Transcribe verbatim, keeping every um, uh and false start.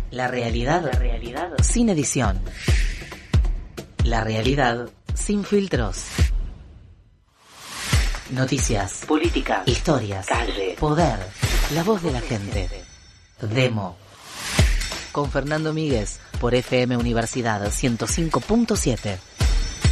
La realidad, la realidad sin edición. La realidad sin filtros. Noticias, política, historias, calle, poder, la voz de la gente. Demo. Con Fernando Míguez por F M Universidad ciento cinco punto siete.